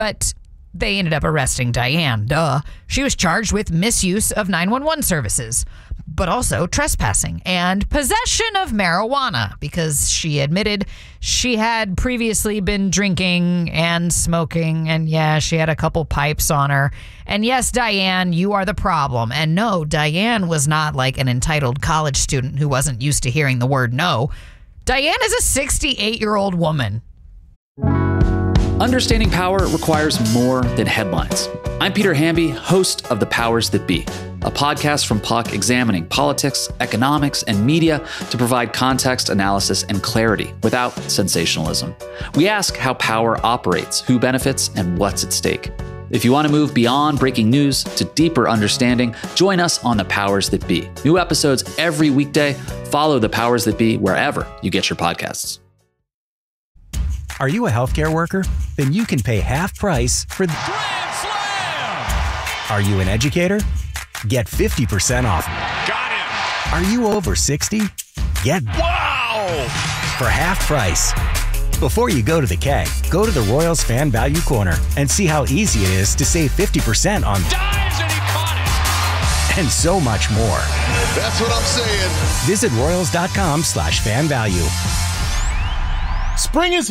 But they ended up arresting Diane. Duh. She was charged with misuse of 911 services, but also trespassing and possession of marijuana because she admitted she had previously been drinking and smoking. And yeah, she had a couple pipes on her. And yes, Diane, you are the problem. And no, Diane was not like an entitled college student who wasn't used to hearing the word no. Diane is a 68-year-old woman. Understanding power requires more than headlines. I'm Peter Hamby, host of The Powers That Be, a podcast from Puck examining politics, economics, and media to provide context, analysis, and clarity without sensationalism. We ask how power operates, who benefits, and what's at stake. If you want to move beyond breaking news to deeper understanding, join us on The Powers That Be. New episodes every weekday. Follow The Powers That Be wherever you get your podcasts. Are you a healthcare worker? Then you can pay half price for the Grand Slam! Are you an educator? Get 50% off. Got him! Are you over 60? Get Wow! for half price. Before you go to the K, go to the Royals Fan Value Corner and see how easy it is to save 50% on Dives and he caught and so much more. That's what I'm saying. Visit Royals.com/fan value. Spring is